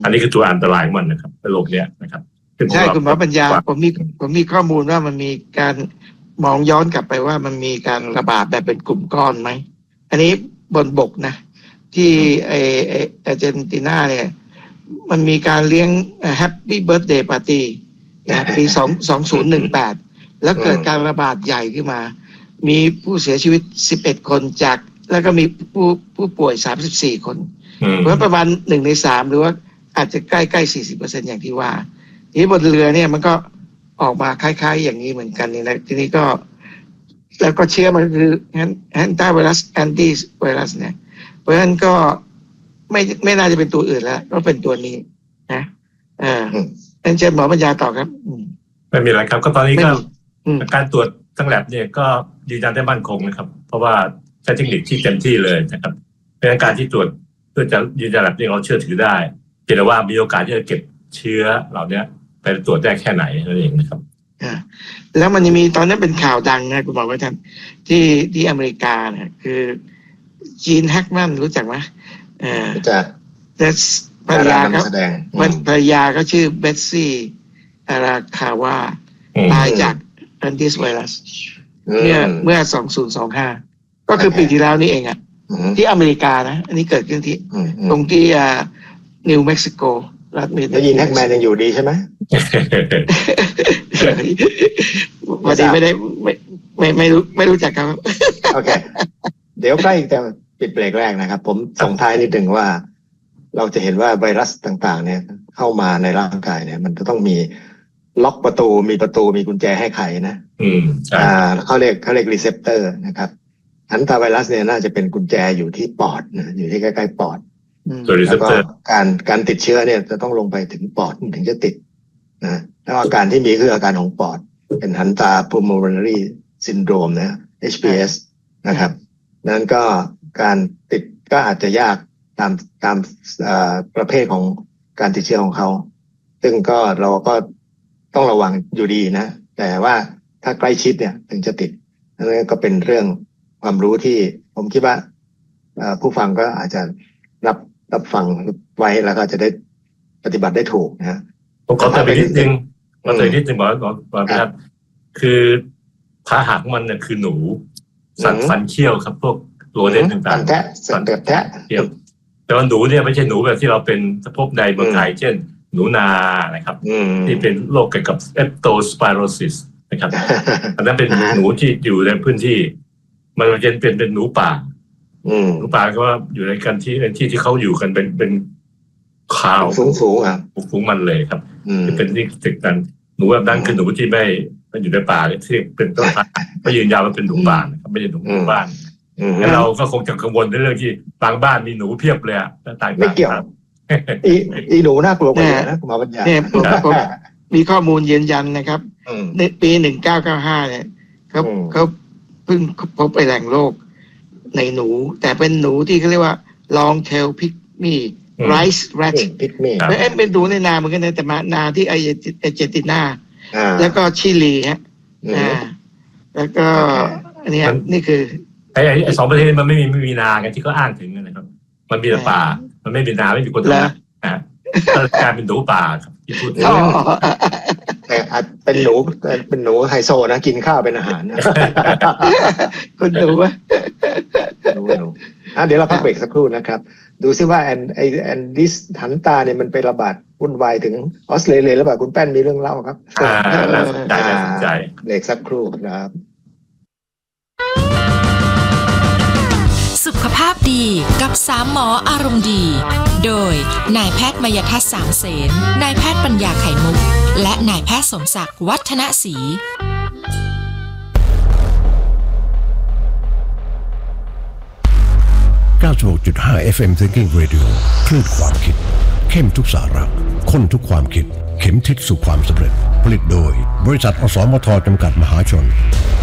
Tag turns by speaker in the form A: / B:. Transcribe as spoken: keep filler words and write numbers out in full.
A: อันนี้คือตัวอันตรายมันนะครับโรคเนี้ยนะครับ
B: ใช่คุณหมอปัญญาผมมีผมมีข้อมูลว่ามันมีการมองย้อนกลับไปว่ามันมีการระบาดแบบเป็นกลุ่มก้อนไหมอันนี้บนบกนะที่ไอไออาร์เจนตินาเนี่ยมันมีการเลี้ยงแฮปปี้เบิร์ธเดย์ปาร์ตี้นะปีสองสองศูนย์หนึ่งแปดแล้วเกิดการระบาดใหญ่ขึ้นมามีผู้เสียชีวิตสิบเอ็ดคนจากแล้วก็มีผู้ผู้ป่วยสามสิบสี่คนเพราะประมาณหนึ่งในสามหรือว่าอาจจะใกล้ใกล้สี่สิบเปอร์เซ็นต์อย่างที่ว่าทีนี้บนเรือเนี่ยมันก็ออกมาคล้ายๆอย่างนี้เหมือนกันนี่นะทีนี้ก็แล้วก็เชื้อมันคือแอนตี้ไวรัสแอนตี้ไวรัสเนี่ยเพราะฉะนั้นก็ไม่ไม่น่าจะเป็นตัวอื่นแล้วก็เป็นตัวนี้นะเออนั่นเชิญหมอปัญญาต่อครับ
A: ไม่มีอะไรครับก็ตอนนี้ก็การตรวจทั้งแลบเนี่ยก็ยืนยันได้มั่นคงนะครับเพราะว่าใช้เทคนิคที่เต็มที่เลยนะครับเป็นการที่ตรวจเพื่อจะยืนยันแลบนี่เราเชื่อถือได้เพียงแต่ว่ามีโอกาสที่จะเก็บเชื้อเหล่านี้ไปตรวจได้แค่ไหนนั่นเองนะครับ
B: แล้วมันยังมีตอนนั้นเป็นข่าวดังนะคุณบอกไว้ท่านที่ที่อเมริกาเนี่ยคือจีนแฮกแมนรู้จักไหม
C: รู้จัก
B: แต่ภรรยาเขาภรรยาเขาชื่อเบสซี่อาราคาวาตายจากแอนติไวรัสเมื่อเมื่อสองพันยี่สิบห้าก็คือปีที่แล้วนี่เองอ่ะที่อเมริกานะอันนี้เกิดขึ้นที่ตรงที่นิวเม็กซิโกรัฐเม
C: แล้วยินแฮกแมนยังอยู่ดีใช่ไหม
B: พอดีไม่ได้ไม่ไม่ไม่รู้ไม่รู้จักครับ
C: โอเคเดี๋ยวใกล้จะปิดเบรกแรกนะครับผมส่งท้ายนิดหนึ่งว่าเราจะเห็นว่าไวรัสต่างๆเนี่ยเข้ามาในร่างกายเนี่ยมันจะต้องมีล็อกประตูมีประตูมีกุญแจให้ไขนะ
A: อืม
C: อ่าเขาเรียกเขาเรียกรีเซปเตอร์นะครับอันตาไวรัสเนี่ยน่าจะเป็นกุญแจอยู่ที่ปอดนะอยู่ที่ใกล้ๆปอดแล้วก็การการติดเชื้อเนี่ยจะต้องลงไปถึงปอดถึงจะติดนะแล้วอาการที่มีคืออาการของปอดเป็นฮันตาพูโมเรนารีซินโดรมนะ เอช พี เอส นะครับนั้นก็การติดก็อาจจะยากตามตามประเภทของการติดเชื้อของเขาซึ่งก็เราก็ต้องระวังอยู่ดีนะแต่ว่าถ้าใกล้ชิดเนี่ยถึงจะติดนั่นก็เป็นเรื่องความรู้ที่ผมคิดว่าผู้ฟังก็อาจจะรับรับฟังไว้แล้วก็จะได้ปฏิบัติได้ถูกนะ
A: ผมขอเติมอีกนิดนึงขอเติมนิดนึงบอกบอกบอกนะครับคือพาหะมันเนี่ยคือหนูสัตว์ฟันเขี้ยวครับพวกโรเดนต่างๆ
C: ฟันแทะสัตว์แบบแทะ
A: แต่ว่าหนูเนี่ยไม่ใช่หนูแบบที่เราเป็นพบในเมืองไทยเช่นหนูนานะครับที่เป็นโรคเกี่ยวกับเอปโตสไปโรซิสนะครับอันนั้นเป็นหนูที่อยู่ในพื้นที่มันจะเป็นเป็นหนูป่าหนูป่าก็ว่าอยู่ในกันที่ในที่ที่เขาอยู่กันเป็นเป็นข่าว
C: สูงสูงอ่ะ
A: สูงมันเลยครับจะเป็นที่ติดกันหนูแบบนั้นคือหนูที่ไม่ไม่อยู่ในป่าที่เป็นต้นพันธุ์ไม่ยืนยาวว่าเป็นหนูป่านะครับไม่ใช่หนูบ้านแล้วเราก็คงจะกังวลในเรื่องที่บางบ้านมีหนูเพียบเลยอ่ะต่างๆ
C: ไม่เกี่ยวอีอีหนูน่ากลัวกว่านะคุณหมอปัญญา
B: เนี่ยผมมีข้อมูลยืนยันนะครับในปีหนึ่งเก้าเก้าห้าเนี่ยเขาเขาเพิ่งพบไปแหล่งโรคในหนูแต่เป็นหนูที่เขาเรียกว่า long tail pygmy rice rat ไม่เอ็มเป็นหนูในนาเหมือนกันนะแต่มานาที่ไอเอเจนตินาแล้วก็ชิลีฮะแล้วก็อันนี้นี่คือ
A: ไอ้ไอ้สองประเทศมันไม่มีไม่มีนาไงที่เขาอ้างถึงนะครับมันมีแต่ป่ามันไม่มีนาไม่มีคนทำนะกลายเป็นหนูป่าครับที่พูดถึง
C: แต่เป็นหนูเป็นหนูไฮโซนะกินข้าวเป็นอาหารนะ
B: คุณหนูวะ
C: หนูหนูอ่ะเดี๋ยวเราพักเบรกสักครู่นะครับดูซิว่าแอนไอแอนดิสหันตาเนี่ยมันไประบาดวุ่นวายถึงออสเตรเลียหรือเปล่าคุณแป้นมีเรื่องเล่าครับ
A: อ่าน่าสนใจน่าสนใจ
C: เบรกสักครู่ครับ
D: สุขภาพดีกับสามหมออารมณ์ดีโดยนายแพทย์มยทัศน์สามเสนนายแพทย์ปัญญาไข่มุกและนายแพทย์สมศักดิ์วัฒนศรี
E: เก้าสิบหกจุดห้า เอฟ เอ็ม Thinking Radio คลื่นความคิดเข้มทุกสาระข้นทุกความคิดเข็มทิศสู่ความสำเร็จผลิตโดยบริษัทอสมทจำกัดมหาชน